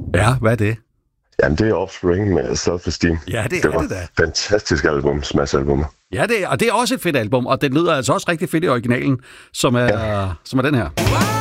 Ja, hvad er det? Jamen, det er Offspring med Self-Esteem. Ja, det var det da. Fantastisk album, smash-album. Ja, og det er også et fedt album, og det lyder altså også rigtig fedt i originalen, som er den her.